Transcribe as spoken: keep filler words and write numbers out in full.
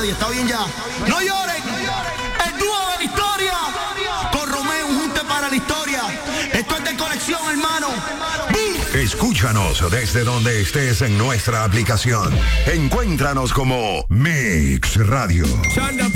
nadie, está bien ya. No lloren, el dúo de la historia, con Romeo, un junte para la historia. Esto es de colección, hermano. Escúchanos desde donde estés en nuestra aplicación. Encuéntranos como Mix Radio.